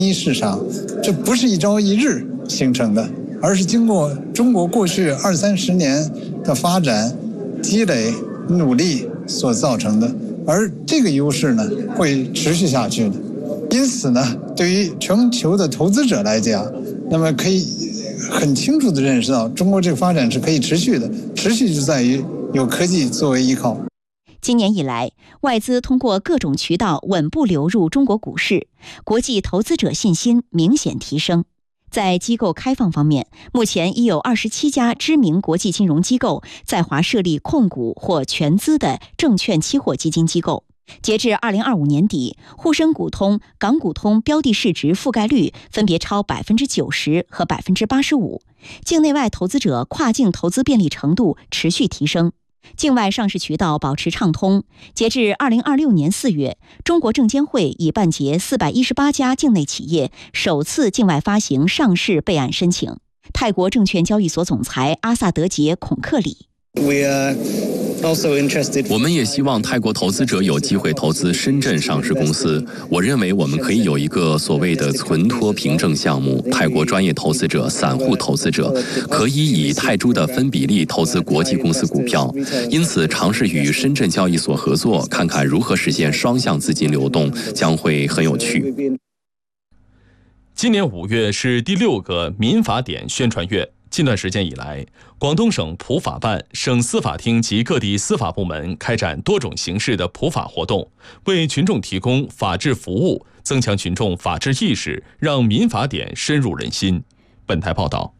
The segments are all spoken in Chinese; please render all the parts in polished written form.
市场，这不是一朝一日形成的，而是经过中国过去20-30年的发展、积累、努力所造成的，而这个优势呢，会持续下去的。因此呢，对于全球的投资者来讲，那么可以很清楚地认识到，中国这个发展是可以持续的，持续就在于有科技作为依靠。 今年以来，外资通过各种渠道稳步流入中国股市，国际投资者信心明显提升。在机构开放方面，目前已有27家知名国际金融机构在华设立控股或全资的证券期货基金机构。截至2025年底，沪深股通、港股通标的市值覆盖率分别超90%和85%，境内外投资者跨境投资便利程度持续提升。境外上市渠道保持畅通，截至2026年4月，中国证监会已办结418家境内企业首次境外发行上市备案申请。泰国证券交易所总裁阿萨德杰·孔克里。 我们也希望泰国投资者有机会投资深圳上市公司。我认为我们可以有一个所谓的存托凭证项目，泰国专业投资者、散户投资者可以以泰铢的分比例投资国际公司股票。因此，尝试与深圳交易所合作，看看如何实现双向资金流动，将会很有趣。 今年5月是第6个民法典宣传月。近段时间以来，广东省普法办、省司法厅及各地司法部门开展多种形式的普法活动，为群众提供法治服务，增强群众法治意识，让民法典深入人心。本台报道。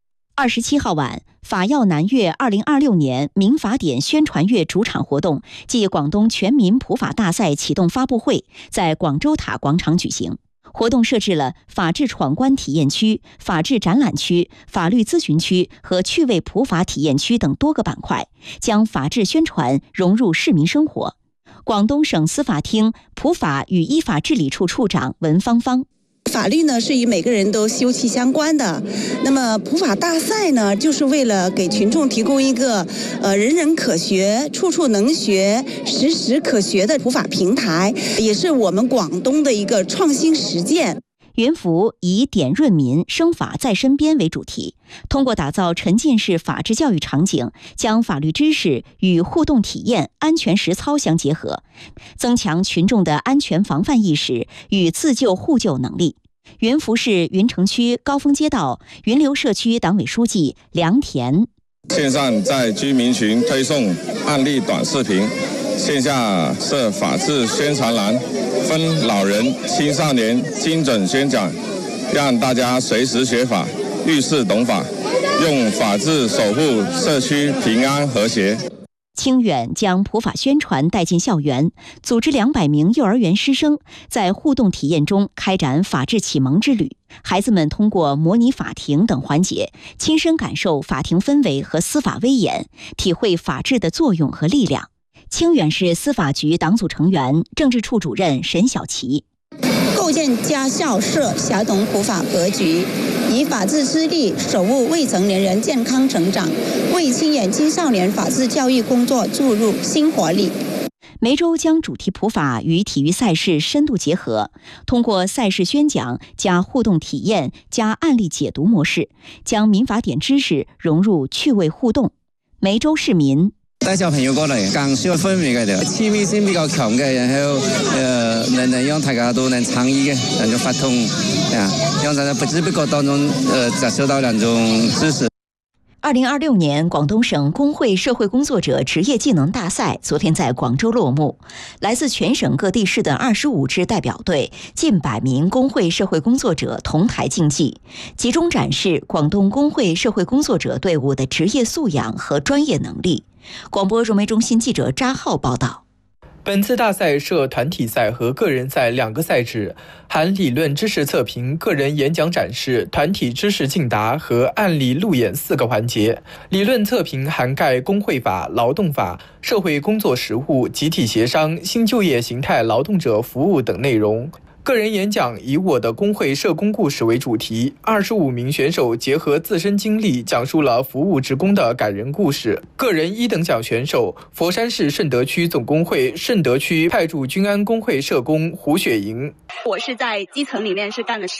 27号晚，法耀南粤2026年民法典宣传月主场活动暨广东全民普法大赛启动发布会在广州塔广场举行。活动设置了法治闯关体验区、法治展览区、法律咨询区和趣味普法体验区等多个板块，将法治宣传融入市民生活。广东省司法厅普法与依法治理处处长文芳芳。 法律呢是与每个人都息息相关的，那么普法大赛呢，就是为了给群众提供一个人人可学、处处能学、时时可学的普法平台，也是我们广东的一个创新实践。 云浮以点润民、生法在身边为主题，通过打造沉浸式法治教育场景，将法律知识与互动体验、安全实操相结合，增强群众的安全防范意识与自救互救能力。云浮市云城区高峰街道云流社区党委书记梁田。 线上在居民群推送案例短视频，线下设法治宣传栏，分老人、青少年精准宣讲，让大家随时学法，遇事懂法，用法治守护社区平安和谐。 清远将普法宣传带进校园，组织200名幼儿园师生在互动体验中开展法治启蒙之旅。孩子们通过模拟法庭等环节，亲身感受法庭氛围和司法威严，体会法治的作用和力量。清远市司法局党组成员、政治处主任沈小琪。 构建家校社协同普法格局，以法治之力守护未成年人健康成长，为清远青少年法治教育工作注入新活力。 梅州将主题普法与体育赛事深度结合，通过赛事宣讲加互动体验加案例解读模式，将民法典知识融入趣味互動。梅州市民帶小朋友過嚟，更需要分別嘅趣味性比較強嘅，然後能讓大家都能參與嘅，能夠發通讓大家不知不覺當中接受到兩種知識。 2026年广东省工会社会工作者职业技能大赛昨天在广州落幕，来自全省各地市的25支代表队，近100名工会社会工作者同台竞技，集中展示广东工会社会工作者队伍的职业素养和专业能力。广播融媒中心记者扎浩报道。 本次大赛设团体赛和个人赛2个赛制，含理论知识测评、个人演讲展示、团体知识竞答和案例路演4个环节。理论测评涵盖工会法、劳动法、社会工作实务、集体协商、新就业形态劳动者服务等内容。 个人演讲以我的工会社工故事为主题，25名选手结合自身经历，讲述了服务职工的感人故事。个人1等奖选手，佛山市顺德区总工会顺德区派驻均安工会社工胡雪莹。 我是在基层里面是干了